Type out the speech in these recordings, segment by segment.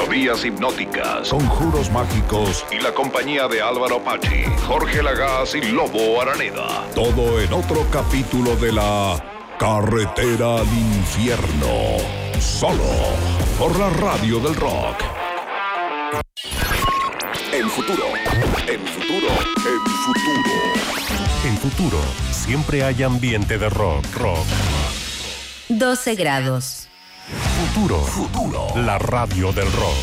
melodías hipnóticas, conjuros mágicos y la compañía de Álvaro Pachi, Jorge Lagaz y Lobo Araneda. Todo en otro capítulo de la Carretera al Infierno. Solo por la Radio del Rock. El futuro. En futuro, siempre hay ambiente de rock. 12 grados. Futuro. La radio del rock.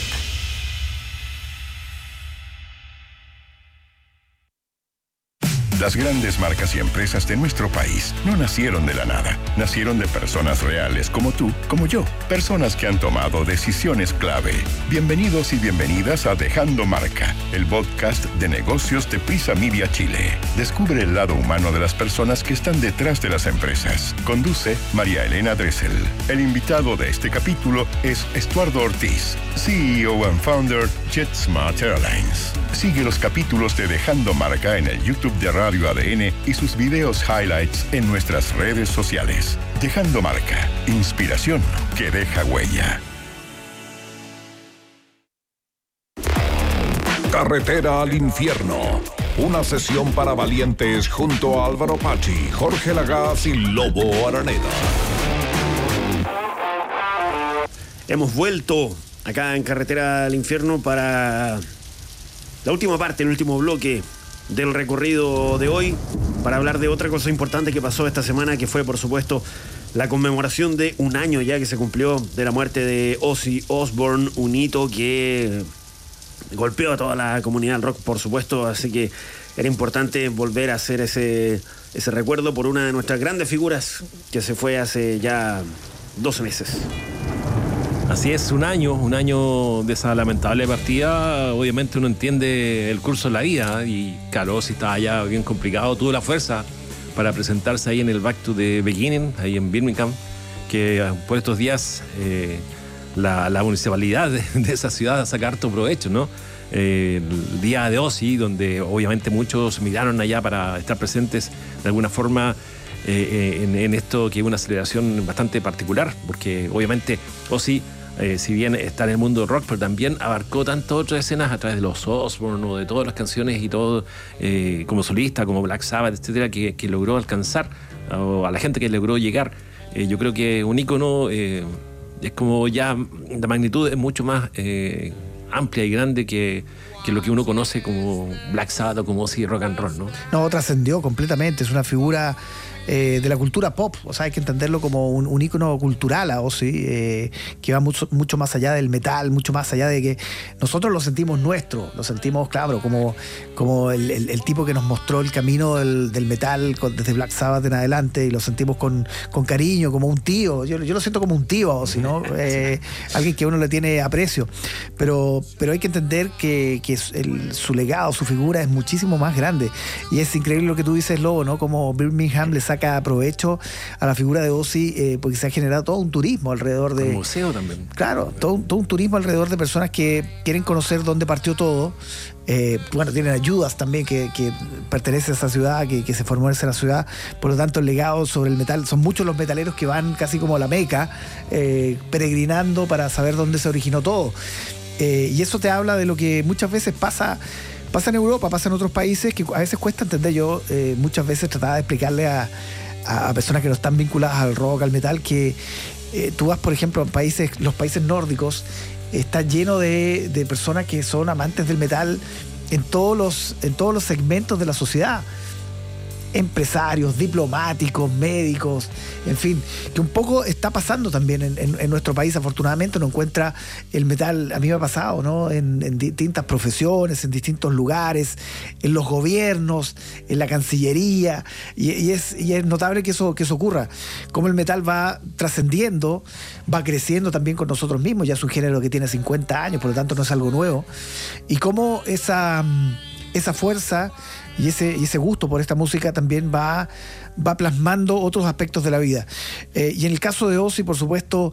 Las grandes marcas y empresas de nuestro país no nacieron de la nada. Nacieron de personas reales como tú, como yo. Personas que han tomado decisiones clave. Bienvenidos y bienvenidas a Dejando Marca, el podcast de negocios de Prisa Media Chile. Descubre el lado humano de las personas que están detrás de las empresas. Conduce María Elena Dressel. El invitado de este capítulo es Estuardo Ortiz, CEO and founder JetSmart Airlines. Sigue los capítulos de Dejando Marca en el YouTube de Radio ADN y sus videos highlights en nuestras redes sociales. Dejando Marca, inspiración que deja huella. Carretera al Infierno. Una sesión para valientes junto a Álvaro Pachi, Jorge Lagaz y Lobo Araneda. Hemos vuelto acá en Carretera al Infierno para la última parte, el último bloque del recorrido de hoy, para hablar de otra cosa importante que pasó esta semana, que fue, por supuesto, la conmemoración de un año ya que se cumplió de la muerte de Ozzy Osbourne, un hito que golpeó a toda la comunidad del rock, por supuesto, así que era importante volver a hacer ese recuerdo por una de nuestras grandes figuras que se fue hace ya 12 meses. Así es, un año de esa lamentable partida. Obviamente uno entiende el curso de la vida y claro, si estaba ya bien complicado, tuvo la fuerza para presentarse ahí en el Back to the Beginning, ahí en Birmingham, que por estos días la municipalidad de esa ciudad saca harto provecho, ¿no? El día de Ozzy, donde obviamente muchos miraron allá para estar presentes de alguna forma en esto, que es una celebración bastante particular, porque obviamente Ozzy, si bien está en el mundo del rock, pero también abarcó tantas otras escenas a través de los Osbourne o de todas las canciones y todo, como solista, como Black Sabbath, etcétera, que logró alcanzar a la gente que logró llegar. Yo creo que un ícono es como ya la magnitud es mucho más amplia y grande que lo que uno conoce como Black Sabbath o como Ozzy rock and roll, ¿no? No, trascendió completamente, es una figura de la cultura pop, o sea, hay que entenderlo como un ícono cultural a Ozzy, que va mucho más allá del metal, mucho más allá de que nosotros lo sentimos nuestro, lo sentimos, claro, como el tipo que nos mostró el camino del metal desde Black Sabbath en adelante, y lo sentimos con cariño, como un tío. Yo lo siento como un tío a Ozzy, ¿no? Alguien que uno le tiene aprecio, pero hay que entender que su legado, su figura es muchísimo más grande, y es increíble lo que tú dices, Lobo, ¿no? Como Birmingham le saca provecho a la figura de Ozzy, porque se ha generado todo un turismo alrededor de... Un museo también. Claro, todo un turismo alrededor de personas que quieren conocer dónde partió todo. Bueno, tienen ayudas también que pertenece a esa ciudad, que se formó en esa ciudad. Por lo tanto, el legado sobre el metal, son muchos los metaleros que van casi como a la Meca, peregrinando para saber dónde se originó todo. Y eso te habla de lo que muchas veces pasa en Europa, pasa en otros países, que a veces cuesta entender. Yo muchas veces trataba de explicarle a personas que no están vinculadas al rock, al metal, que tú vas, por ejemplo, a los países nórdicos, está lleno de personas que son amantes del metal en todos los segmentos de la sociedad. Empresarios, diplomáticos, médicos, en fin, que un poco está pasando también en nuestro país. Afortunadamente uno encuentra el metal, a mí me ha pasado, ¿no? En distintas profesiones, en distintos lugares, en los gobiernos, en la Cancillería, y es notable que eso ocurra. Como el metal va trascendiendo, va creciendo también con nosotros mismos. Ya es un género que tiene 50 años, por lo tanto no es algo nuevo, y cómo esa fuerza y ese gusto por esta música también va plasmando otros aspectos de la vida. Y en el caso de Ozzy, por supuesto,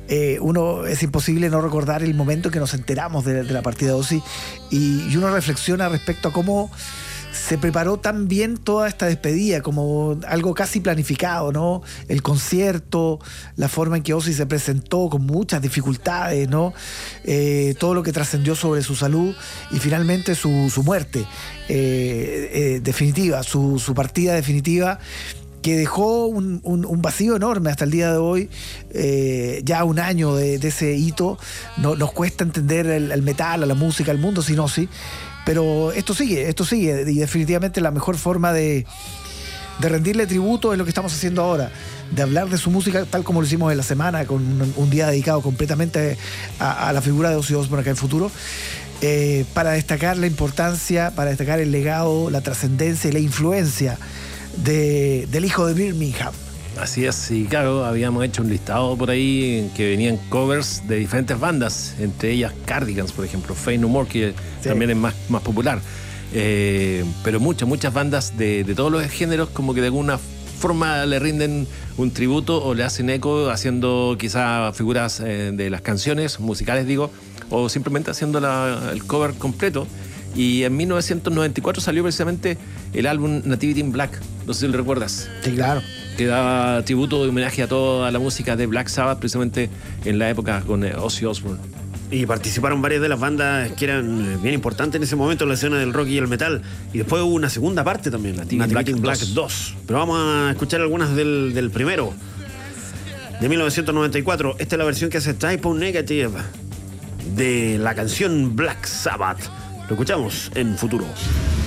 es imposible no recordar el momento en que nos enteramos de la partida de Ozzy, y uno reflexiona respecto a cómo se preparó tan bien toda esta despedida, como algo casi planificado, ¿no? El concierto, la forma en que Ozzy se presentó con muchas dificultades, ¿no? Todo lo que trascendió sobre su salud y finalmente su muerte definitiva, su partida definitiva, que dejó un vacío enorme hasta el día de hoy. Ya un año de ese hito. Nos cuesta entender el metal, a la música, al mundo sin Ozzy, pero esto sigue, y definitivamente la mejor forma de rendirle tributo es lo que estamos haciendo ahora, de hablar de su música tal como lo hicimos en la semana, con un día dedicado completamente a la figura de Ozzy Osbourne acá en Futuro, para destacar la importancia, para destacar el legado, la trascendencia y la influencia del hijo de Birmingham. Así es, y claro, habíamos hecho un listado por ahí en que venían covers de diferentes bandas, entre ellas Cardigans, por ejemplo, Faith No More, que también es más popular. Pero muchas bandas de todos los géneros, como que de alguna forma le rinden un tributo o le hacen eco, haciendo quizá figuras de las canciones musicales, digo, o simplemente haciendo el cover completo. Y en 1994 salió precisamente el álbum Nativity in Black, no sé si lo recuerdas. Sí, claro. Que daba tributo y homenaje a toda la música de Black Sabbath, precisamente en la época con Ozzy Osbourne. Y participaron varias de las bandas que eran bien importantes en ese momento en la escena del rock y el metal. Y después hubo una segunda parte también, Nativity in Black 2. Pero vamos a escuchar algunas del primero, de 1994. Esta es la versión que hace Type O Negative de la canción Black Sabbath. Lo escuchamos en Futuro.